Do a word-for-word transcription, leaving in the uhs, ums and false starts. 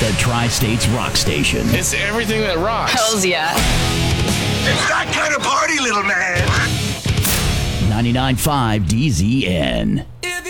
the Tri-States Rock Station. It's everything that rocks. Hells yeah. It's that kind of party, little man. ninety-nine point five D Z N.